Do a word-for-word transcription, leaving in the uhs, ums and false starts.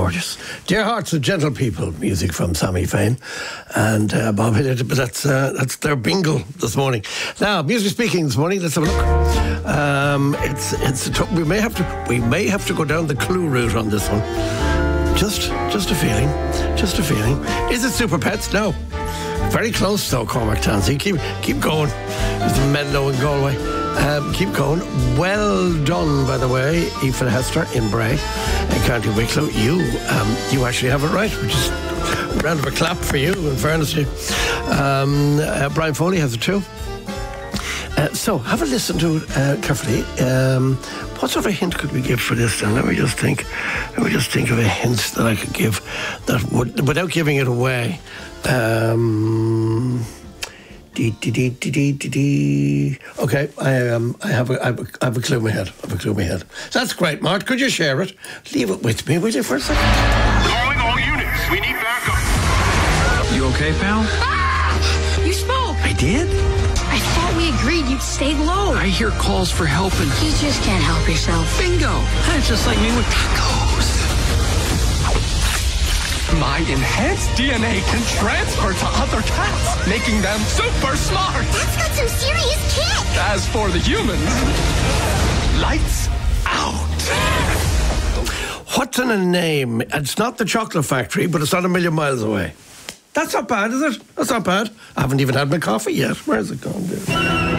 gorgeous. Dear Hearts of Gentle People, music from Sammy Fain and uh, Bob Hillard. But that's uh, that's their bingo this morning. Now, music speaking this morning. Let's have a look. Um, it's it's a t- we may have to we may have to go down the Clue route on this one. Just just a feeling, just a feeling. Is it Super Pets? No. Very close though, Cormac Tansey. Keep keep going. It's Menlo and Galway. Um, keep going. Well done, by the way, Aoife Hester in Bray in County Wicklow. You um, you actually have it right, which is a round of a clap for you, in fairness to you. Um, uh, Brian Foley has it too. Uh, so, have a listen to it uh, carefully. Um, what sort of hint could we give for this then? Let me just think. Let me just think of a hint that I could give that would, without giving it away. Um... Dee, dee, dee, dee, dee, dee, dee. Okay, I um, I have a, I have a, I have a clue in my head. I have a clue in my head. That's great, Mark. Could you share it? Leave it with me, will you, for a second? Calling all units. We need backup. You okay, pal? Ah! You spoke. I did? I thought we agreed you'd stay low. I hear calls for help and... You just can't help yourself. Bingo! That's just like me with tacos. My enhanced D N A can transfer to other cats, making them super smart. That's got some serious kick. As for the humans, lights out. What's in a name? It's not the chocolate factory, but it's not a million miles away. That's not bad, is it? That's not bad. I haven't even had my coffee yet. Where's it gone, dude?